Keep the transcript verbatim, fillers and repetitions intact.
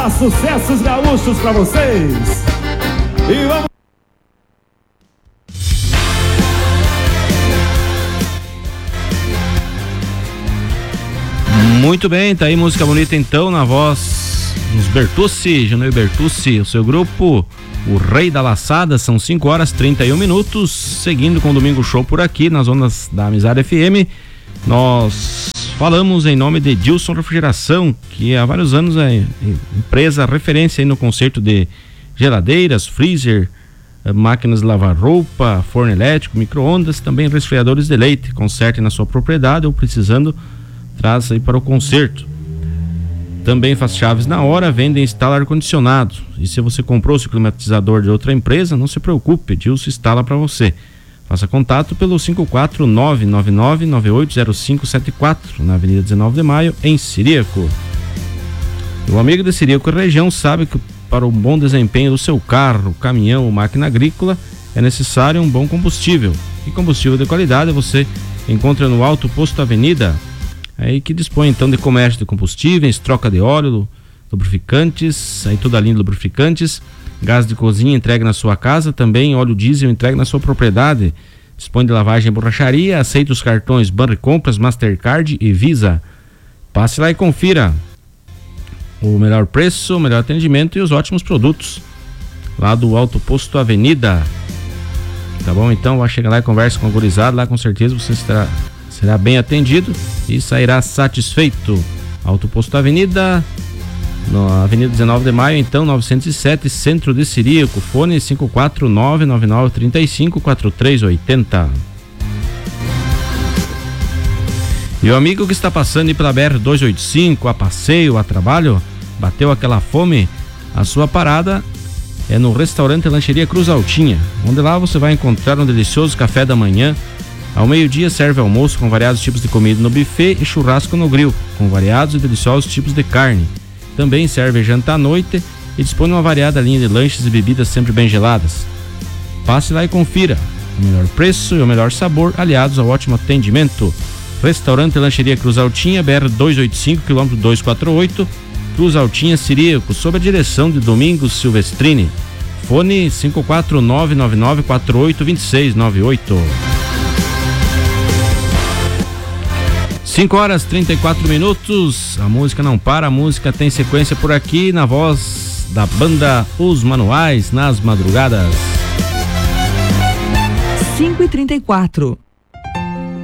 Só sucessos gaúchos pra vocês. E vamos. Muito bem, tá aí música bonita então, na voz dos Bertucci, Júnior Bertucci, o seu grupo, o Rei da Laçada. São cinco horas e trinta e um minutos, seguindo com o Domingo Show por aqui, nas ondas da Amizade F M. Nós falamos em nome de Dilson Refrigeração, que há vários anos é empresa referência aí no conserto de geladeiras, freezer, máquinas de lavar roupa, forno elétrico, micro-ondas, também resfriadores de leite. Conserte na sua propriedade ou precisando, traz aí para o conserto. Também faz chaves na hora, vende e instala ar-condicionado. E se você comprou seu climatizador de outra empresa, não se preocupe, Dilson instala para você. Faça contato pelo cinco quatro nove nove nove nove oito zero cinco sete quatro, na Avenida dezenove de Maio, em Ciríaco. O amigo de Ciríaco e região sabe que para o bom desempenho do seu carro, caminhão ou máquina agrícola é necessário um bom combustível. E combustível de qualidade você encontra no Alto Posto Avenida, aí que dispõe então de comércio de combustíveis, troca de óleo, lubrificantes, aí toda a linha de lubrificantes, gás de cozinha entregue na sua casa, também óleo diesel entregue na sua propriedade. Dispõe de lavagem e borracharia, aceita os cartões Banricompras, Mastercard e Visa. Passe lá e confira o melhor preço, o melhor atendimento e os ótimos produtos lá do Alto Posto Avenida. Tá bom? Então vai chegar lá e conversa com a gurizada, lá com certeza você será, será bem atendido e sairá satisfeito. Alto Posto Avenida, na Avenida dezenove de Maio, então, novecentos e sete, Centro de Ciríaco. Fone cinco quatro nove nove nove três cinco quatro três oito zero. E o amigo que está passando aí pela B R duzentos e oitenta e cinco, a passeio, a trabalho, bateu aquela fome, a sua parada é no restaurante Lancheria Cruz Altinha, onde lá você vai encontrar um delicioso café da manhã. Ao meio-dia serve almoço com variados tipos de comida no buffet e churrasco no grill, com variados e deliciosos tipos de carne. Também serve janta à noite e dispõe de uma variada linha de lanches e bebidas sempre bem geladas. Passe lá e confira o melhor preço e o melhor sabor, aliados ao ótimo atendimento. Restaurante Lancheria Cruz Altinha, B R duzentos e oitenta e cinco, quilômetro duzentos e quarenta e oito, Cruz Altinha, Ciríaco, sob a direção de Domingos Silvestrini. Fone cinco quatro nove nove nove quatro oito dois seis nove oito. cinco horas e trinta e quatro minutos, a música não para, a música tem sequência por aqui, na voz da banda Os Manuais, nas madrugadas. cinco e trinta e quatro.